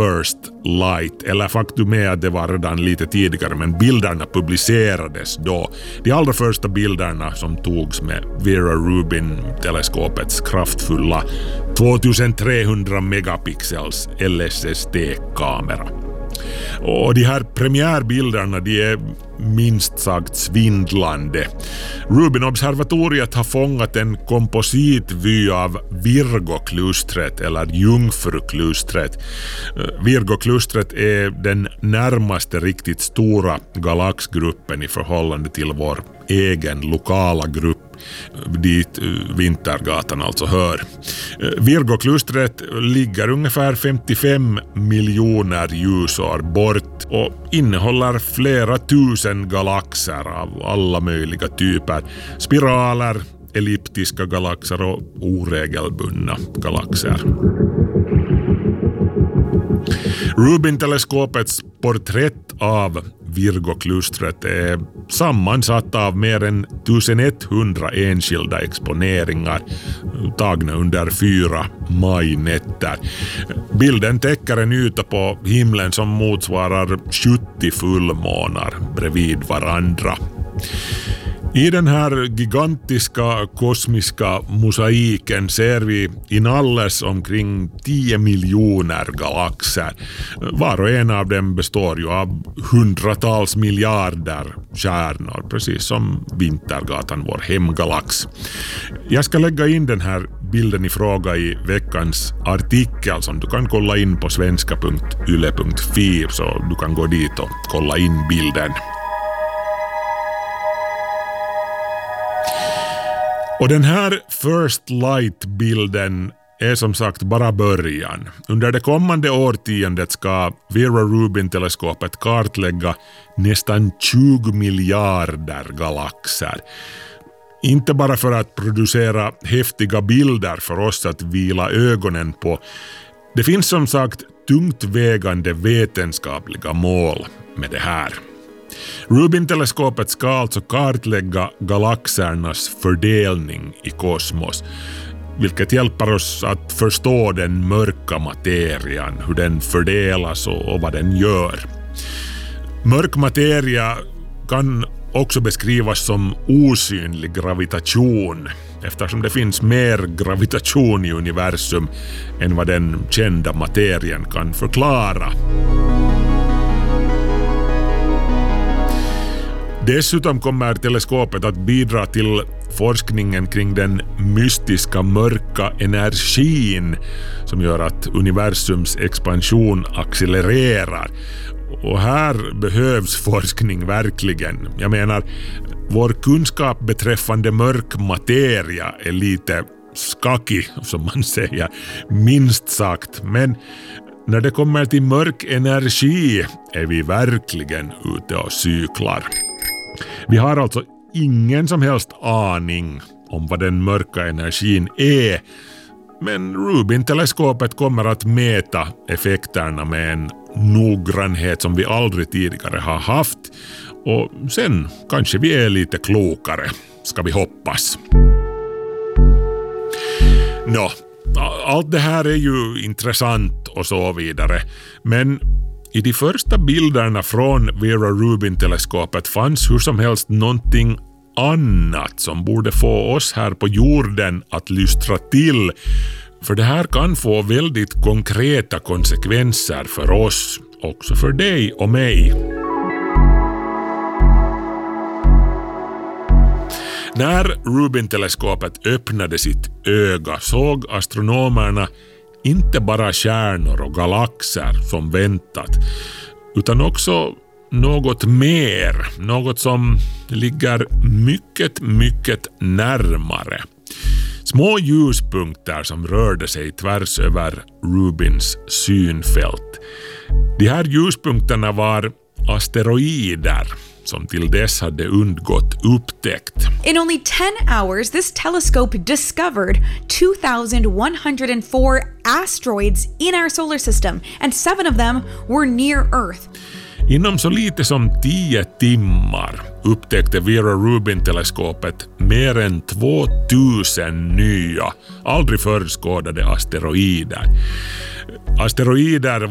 First Light, eller faktum är att det var redan lite tidigare, men bilderna publicerades då. De allra första bilderna som togs med Vera Rubin-teleskopets kraftfulla 2300 megapixels LSSD-kamera. Och de här premiärbilderna, de är minst sagt svindlande. Rubin-observatoriet har fångat en kompositvy av Virgo-klustret eller Jungfru-klustret. Virgo-klustret är den närmaste riktigt stora galaxgruppen i förhållande till vår egen lokala grupp, dit Vintergatan alltså hör. Virgo-klustret ligger ungefär 55 miljoner ljusår bort och innehåller flera tusen galaxer av alla möjliga typer. Spiraler, elliptiska galaxer och oregelbundna galaxer. Rubin-teleskopets porträtt av Virgo-klustret är sammansatt av mer än 1100 enskilda exponeringar tagna under 4 majnätter. Bilden täcker en yta på himlen som motsvarar 70 fullmånar bredvid varandra. I den här gigantiska kosmiska mosaiken ser vi inalles omkring 10 miljoner galaxer. Var och en av dem består ju av hundratals miljarder stjärnor, precis som Vintergatan, vår hemgalax. Jag ska lägga in den här bilden i fråga i veckans artikel som du kan kolla in på svenska.yle.fi, så du kan gå dit och kolla in bilden. Och den här First Light-bilden är som sagt bara början. Under det kommande årtiondet ska Vera Rubin-teleskopet kartlägga nästan 20 miljarder galaxer. Inte bara för att producera häftiga bilder för oss att vila ögonen på. Det finns som sagt tungt vägande vetenskapliga mål med det här. Rubin-teleskopet ska alltså kartlägga galaxernas fördelning i kosmos, vilket hjälper oss att förstå den mörka materian, hur den fördelas och vad den gör. Mörk materia kan också beskrivas som osynlig gravitation, eftersom det finns mer gravitation i universum än vad den kända materien kan förklara. Dessutom kommer teleskopet att bidra till forskningen kring den mystiska mörka energin som gör att universums expansion accelererar. Och här behövs forskning verkligen. Jag menar, vår kunskap beträffande mörk materia är lite skakig, som man säger, minst sagt. Men när det kommer till mörk energi är vi verkligen ute och cyklar. Vi har alltså ingen som helst aning om vad den mörka energin är, men Rubin-teleskopet kommer att mäta effekterna med en noggrannhet som vi aldrig tidigare har haft, och sen kanske vi är lite klokare, ska vi hoppas. Allt det här är ju intressant och så vidare, men i de första bilderna från Vera Rubin-teleskopet fanns hur som helst någonting annat som borde få oss här på jorden att lystra till. För det här kan få väldigt konkreta konsekvenser för oss, också för dig och mig. När Rubin-teleskopet öppnade sitt öga såg astronomerna inte bara stjärnor och galaxer som väntat, utan också något mer, något som ligger mycket, mycket närmare. Små ljuspunkter som rörde sig tvärs över Rubins synfält. De här ljuspunkterna var asteroider som till dess hade undgått upptäckt. In only 10 hours, this telescope discovered 2,104 asteroids in our solar system, and 7 of them were near Earth. Inom så lite som 10 timmar upptäckte Vera Rubin-teleskopet mer än 2000 nya, aldrig förr skådade asteroider. Asteroider